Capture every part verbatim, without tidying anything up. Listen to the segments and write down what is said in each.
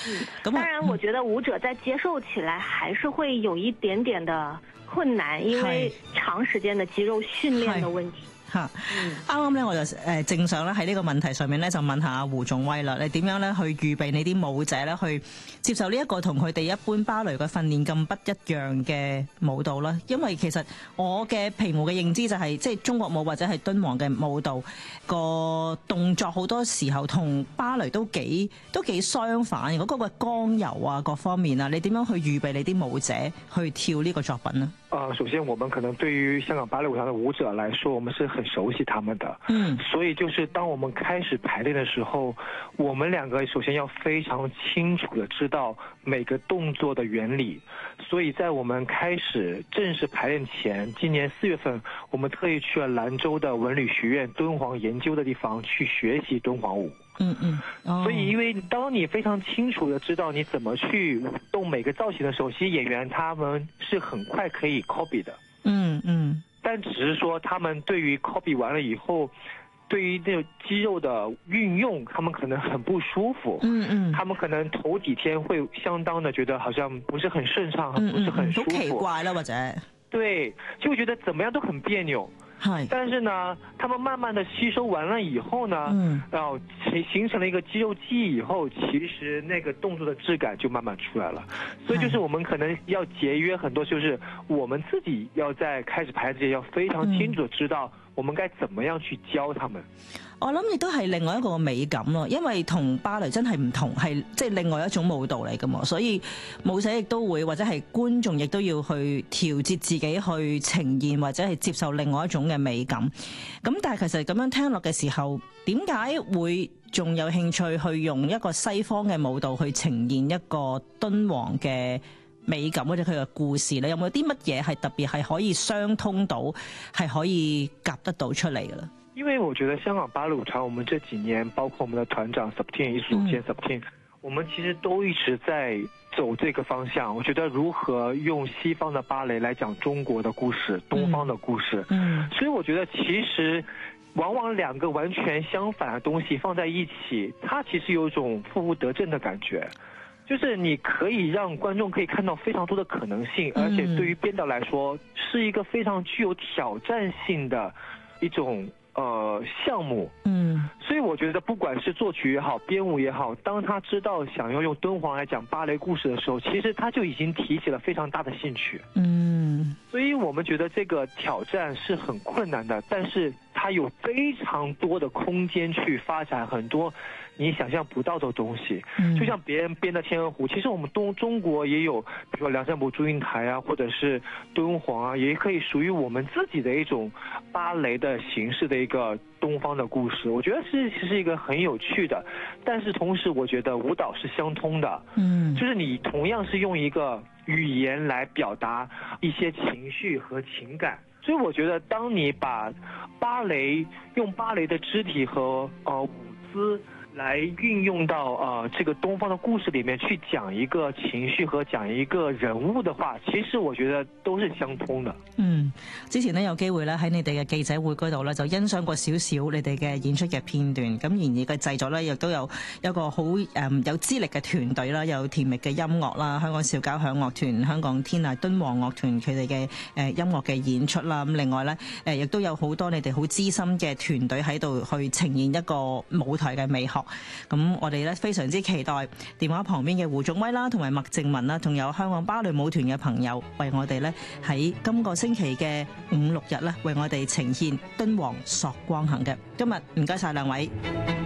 咁當然，我覺得舞者在接受起來還是會有一點點的困難，因為長時間的肌肉訓練的問題。 嚇，啱啱咧我就誒正想咧喺呢個問題上面咧就問下胡仲威啦，你點樣咧去預備你啲舞者咧去接受呢一個同佢哋一般芭蕾嘅訓練咁不一樣嘅舞蹈啦？因為其實我嘅皮毛嘅認知就係、是、即係中國舞或者係敦煌嘅舞蹈個動作好多時候同芭蕾都幾都幾相反，嗰個個剛柔啊各方面啊，你點樣去預備你啲舞者去跳呢個作品呢？ 呃，首先我們可能對於香港芭蕾舞團的舞者來說，我們是很熟悉他們的，嗯，所以就是當我們開始排練的時候，我們兩個首先要非常清楚的知道每個動作的原理，所以在我們開始正式排練前，今年四月份，我們特意去了蘭州的文旅學院敦煌研究的地方去學習敦煌舞。 嗯嗯，哦、 所以因為當你非常清楚的知道你怎麼去動每個造型的時候，其實演員他們是很快可以 copy 的。 嗯嗯， 但只是說他們對於 copy 完了以後，對於那個肌肉的運用，他們可能很不舒服。嗯嗯，他們可能頭幾天會相當的覺得好像不是很順暢，嗯嗯，不是很舒服。 好奇怪啦，或者對，就會覺得怎麼樣都很別扭。但是呢，他們慢慢的吸收完了以後呢，嗯，然後形成了一個肌肉記憶以後，其實那個動作的質感就慢慢出來了。所以就是我們可能要節約很多，就是我們自己要在開始排之前要非常清楚的知道我們該怎麼樣去教他們。 我諗亦都係另外一個美感咯，因為同芭蕾真係唔同，係即係另外一種舞蹈嚟噶嘛，所以舞者亦都會或者係觀眾亦都要去調節自己去呈現或者係接受另外一種嘅美感。咁但係其實咁樣聽落嘅時候，點解會仲有興趣去用一個西方嘅舞蹈去呈現一個敦煌嘅美感或者佢嘅故事咧？有冇啲乜嘢係特別係可以相通到，係可以夾得到出嚟嘅咧？ 因為我覺得香港芭蕾舞團，我們這幾年，包括我們的團長 Subtin 藝術總監 Subtin，我們其實都一直在走這個方向。我覺得如何用西方的芭蕾來講中國的故事，東方的故事。嗯，所以我覺得其實往往兩個完全相反的東西放在一起，它其實有一種負負得正的感覺。就是你可以讓觀眾可以看到非常多的可能性，而且對於編導來說，是一個非常具有挑戰性的一種呃，項目，嗯，所以我覺得不管是作曲也好，編舞也好，當他知道想要用敦煌來講芭蕾故事的時候，其實他就已經提起了非常大的興趣，嗯，所以我們覺得這個挑戰是很困難的，但是它有非常多的空間去發展很多你想象不到的東西，嗯，就像別人編的天鵝湖，其實我們東中國也有，比如說梁山伯祝英台啊，或者是敦煌啊，也可以屬於我們自己的一種芭蕾的形式的一個東方的故事。我覺得是其實一個很有趣的，但是同時我覺得舞蹈是相通的，嗯，就是你同樣是用一個語言來表達一些情緒和情感，所以我覺得當你把芭蕾用芭蕾的肢體和呃舞姿來運用到呃這個東方的故事裏面去講一個情緒和講一個人物的話，其實我覺得都是相通的。嗯， 之前呢有機會咧喺你哋嘅記者會嗰度咧就欣賞過少少你哋嘅演出嘅片段，咁然而嘅製作咧亦都有一個好誒、嗯、有資歷嘅團隊啦，有甜蜜嘅音樂啦，香港小交響樂團、香港天籟敦煌樂團佢哋嘅誒音樂嘅演出啦，咁另外咧誒亦都有好多你哋好資深嘅團隊喺度去呈現一個舞台嘅美學。咁我哋咧非常之期待電話旁邊嘅胡仲威啦，同埋麥靜文啦，仲有香港芭蕾舞團嘅朋友，為我哋咧喺今個星期嘅五六日咧，為我哋呈現敦煌索光行嘅。今日唔該晒兩位。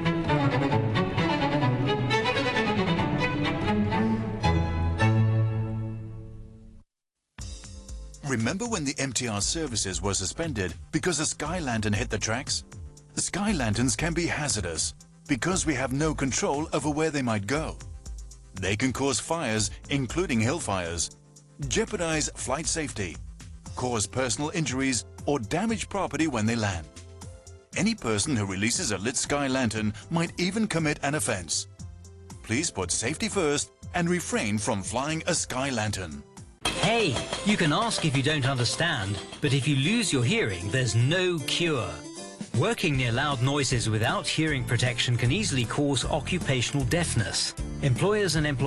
Remember when the M T R services were suspended because a sky lantern hit the tracks? The sky lanterns can be hazardous because we have no control over where they might go. They can cause fires, including hill fires, jeopardize flight safety, cause personal injuries, or damage property when they land. Any person who releases a lit sky lantern might even commit an offense. Please put safety first and refrain from flying a sky lantern. Hey, you can ask if you don't understand, but if you lose your hearing, there's no cure. Working near loud noises without hearing protection can easily cause occupational deafness. Employers and employees